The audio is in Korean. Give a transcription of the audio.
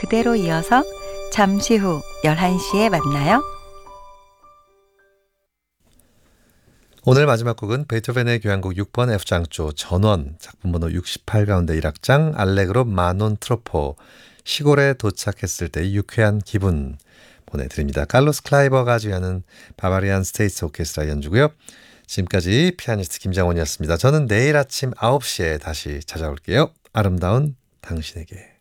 그대로 이어서 잠시 후 11시에 만나요. 오늘 마지막 곡은 베토벤의 교향곡 6번 F장조 전원 작품번호 68 가운데 1악장 알레그로 마논 트로포 시골에 도착했을 때의 유쾌한 기분 보내드립니다. 칼로스 클라이버가 지휘하는 바바리안 스테이트 오케스트라 연주고요. 지금까지 피아니스트 김장원이었습니다. 저는 내일 아침 9시에 다시 찾아올게요. 아름다운 당신에게.